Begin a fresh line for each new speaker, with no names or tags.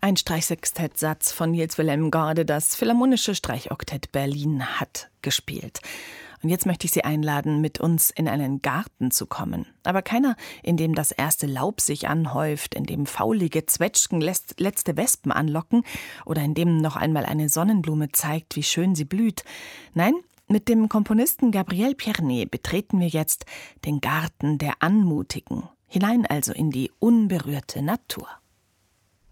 Ein Streichsextettsatz von Niels Wilhelm Gade, das Philharmonische Streichoktett Berlin hat gespielt. Und jetzt möchte ich Sie einladen, mit uns in einen Garten zu kommen. Aber keiner, in dem das erste Laub sich anhäuft, in dem faulige Zwetschgen letzte Wespen anlocken oder in dem noch einmal eine Sonnenblume zeigt, wie schön sie blüht. Nein, mit dem Komponisten Gabriel Pierné betreten wir jetzt den Garten der Anmutigen. Hinein also in die unberührte Natur.